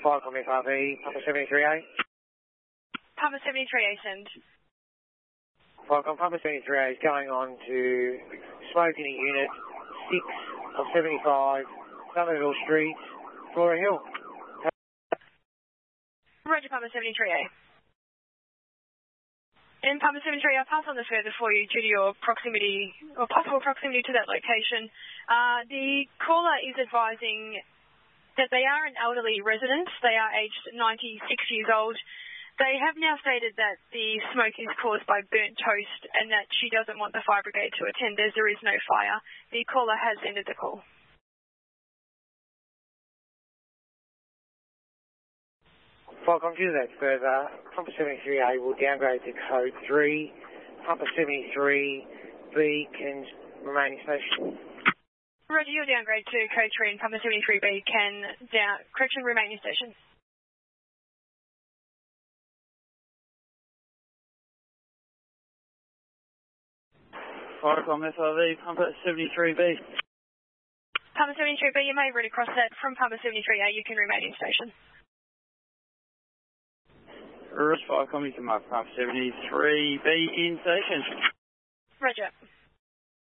Falcon FRV, Papa 73A. Papa 73A, send. Falcon, Papa 73A is going on to smoking unit 6 of 75, Somerville Street, Flora Hill. Roger, Papa 73A. And Papa 73, I'll pass on this further for you due to your proximity, or possible proximity to that location. The caller is advising that they are an elderly resident. They are aged 96 years old. They have now stated that the smoke is caused by burnt toast and that she doesn't want the fire brigade to attend as there is no fire. The caller has ended the call. Falcon, due to that further, Papa 73A will downgrade to code 3. Papa 73B can remain in station. Roger, you'll downgrade to code 3 and Papa 73B can remain in station. Falcon FRV, Papa 73B. Papa 73B, you may read across that from Papa 73A, you can remain in station. Falcon, you can mark Papa 73B in station. Roger.